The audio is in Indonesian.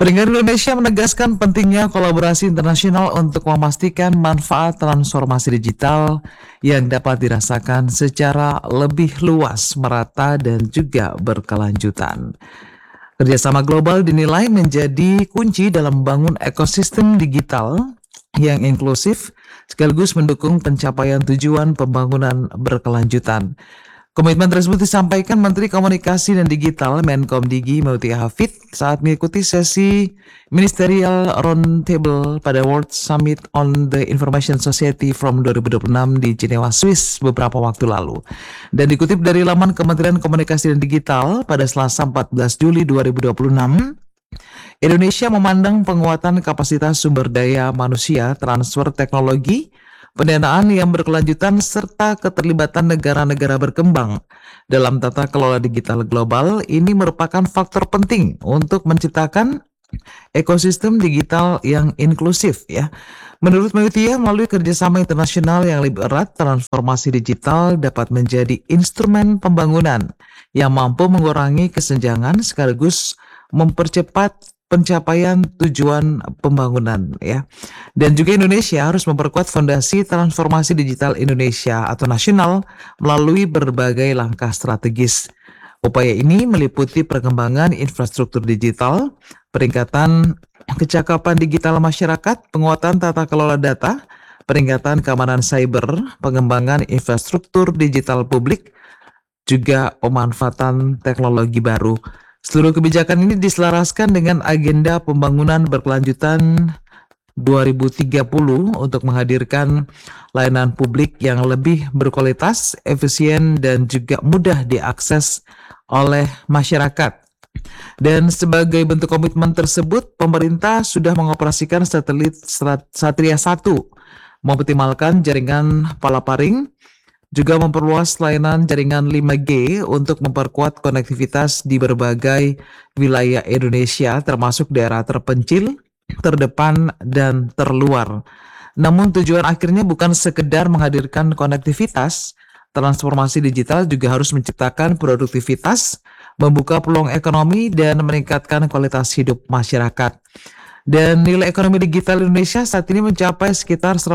Peringkat Indonesia menegaskan pentingnya kolaborasi internasional untuk memastikan manfaat transformasi digital yang dapat dirasakan secara lebih luas, merata, dan juga berkelanjutan. Kerjasama global dinilai menjadi kunci dalam membangun ekosistem digital yang inklusif sekaligus mendukung pencapaian tujuan pembangunan berkelanjutan. Komitmen tersebut disampaikan Menteri Komunikasi dan Digital Menkomdigi Mutia Hafid saat mengikuti sesi Ministerial Roundtable pada World Summit on the Information Society from 2026 di Jenewa, Swiss beberapa waktu lalu. Dan dikutip dari laman Kementerian Komunikasi dan Digital pada Selasa 14 Juli 2026, Indonesia memandang penguatan kapasitas sumber daya manusia, transfer teknologi, pendanaan yang berkelanjutan, serta keterlibatan negara-negara berkembang dalam tata kelola digital global ini merupakan faktor penting untuk menciptakan ekosistem digital yang inklusif ya. Menurut Mutia, melalui kerjasama internasional yang lebih erat, transformasi digital dapat menjadi instrumen pembangunan yang mampu mengurangi kesenjangan sekaligus mempercepat pencapaian tujuan pembangunan ya. Dan juga Indonesia harus memperkuat fondasi transformasi digital Indonesia atau nasional melalui berbagai langkah strategis. Upaya ini meliputi perkembangan infrastruktur digital, peningkatan kecakapan digital masyarakat, penguatan tata kelola data, peningkatan keamanan cyber, pengembangan infrastruktur digital publik, juga pemanfaatan teknologi baru. Seluruh kebijakan ini diselaraskan dengan agenda pembangunan berkelanjutan 2030 untuk menghadirkan layanan publik yang lebih berkualitas, efisien, dan juga mudah diakses oleh masyarakat. Dan sebagai bentuk komitmen tersebut, pemerintah sudah mengoperasikan satelit Satria 1, mengoptimalkan jaringan Palaparing, juga memperluas layanan jaringan 5G untuk memperkuat konektivitas di berbagai wilayah Indonesia, termasuk daerah terpencil, terdepan, dan terluar. Namun tujuan akhirnya bukan sekedar menghadirkan konektivitas, transformasi digital juga harus menciptakan produktivitas, membuka peluang ekonomi, dan meningkatkan kualitas hidup masyarakat. Dan nilai ekonomi digital Indonesia saat ini mencapai sekitar